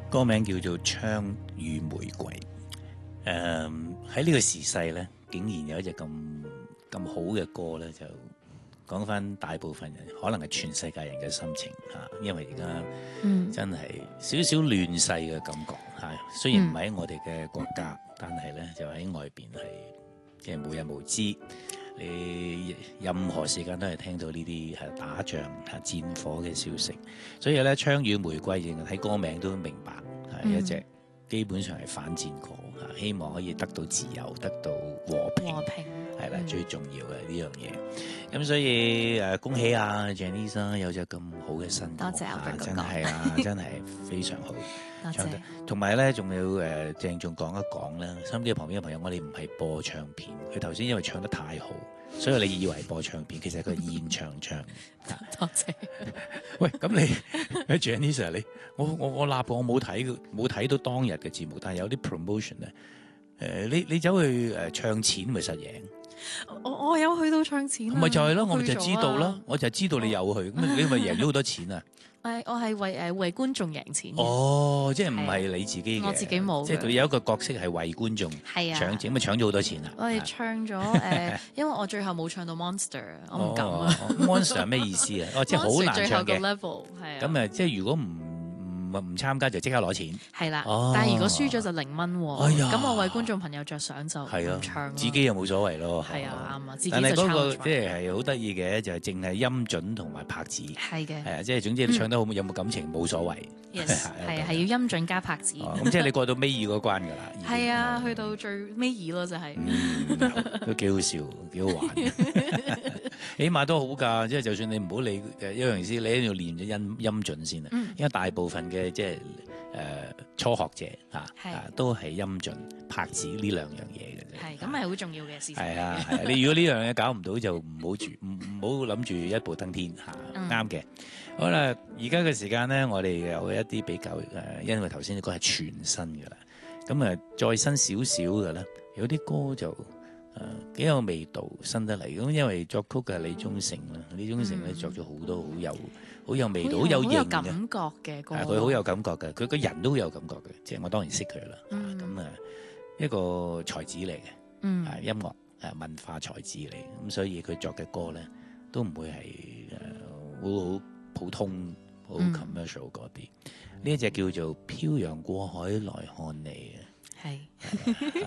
歌名叫做《槍與玫瑰》。喺呢個時勢咧，竟然有一隻咁好嘅歌咧，就講翻大部分人，可能係全世界人嘅心情嚇。因為而家真係少少亂世嘅感覺嚇。雖然唔喺我哋嘅國家，但係咧就喺外邊係即係無日無知。你任何時間都係聽到呢啲係打仗係戰火嘅消息，所以咧《槍與玫瑰》睇歌名都明白係一隻基本上係反戰歌，希望可以得到自由，得到和平係啦，最重要嘅呢樣嘢。咁所以恭喜啊 Janice 有隻咁好嘅新歌， 多謝真係啊，真係非常好。 多謝。 同埋咧，仲要鄭重講一講啦，收音機旁邊嘅朋友，我哋唔係播唱片，佢頭先因為唱得太好，所以你以為播唱片，其實佢係現場唱。 多謝。 喂，咁你 Janice 你我立過，我冇睇到當日嘅節目，但係有啲 promotion 咧，你走去唱錢咪實贏。 我有去到唱錢， 咪就係咯，我咪就知道啦，我就知道你有去，咁你咪贏咗好多錢啊！ 我係為觀眾贏錢。 哦，即係唔係你自己嘅？ 我自己冇。 即係佢有一個角色係為觀眾搶錢，咪搶咗好多錢啊！ 我哋唱咗因為我最後冇唱到 Monster， 我唔敢啊。 Monster 咩意思啊？即係好難唱嘅。 level 係啊。 咁即係如果唔參加就即刻攞錢。 係啦，但係如果輸咗就0蚊喎。 哎呀， 咁我為觀眾朋友着想就唔唱。 自己又冇所謂咯。 係啊，啱啊，自己但係就嗰個即係好得意嘅，就係淨係音準同埋拍子。 係嘅。 係啊，即係總之你唱得好有冇感情冇所謂。 係要音準加拍子。 咁即係你過到尾二嗰關㗎啦。 係啊，去到最尾二咯就係。 都幾好笑，幾好玩。起碼都好㗎，即係就算你唔好理一樣先，你一定要練咗音準先啊。因為大部分嘅即係初學者都係音準拍子呢兩樣嘢嘅啫。 係，咁係好重要嘅事情。 係啊，你如果呢樣嘢搞唔到，就唔好諗住一步登天嚇。啱嘅。好啦，而家嘅時間咧，我哋有一啲比較因為頭先啲歌係全新㗎啦，咁再新少少嘅咧，有啲歌就幾有味道，新得嚟。咁因為作曲嘅李宗盛啦，李宗盛咧作咗好多好有味道、好有型嘅感覺嘅歌。 佢好有感覺嘅，佢個人都好有感覺嘅。即係我當然識佢啦。咁一個才子嚟嘅，音樂文化才子嚟。咁所以佢作嘅歌咧都唔會係好普通、好 commercial 嗰啲。呢一隻叫做《漂洋過海來看你》嘅。 係。